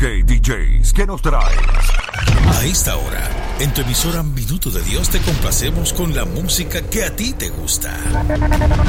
Gay DJs, ¿qué nos traes? A esta hora, en tu emisora Minuto de Dios te complacemos con la música que a ti te gusta.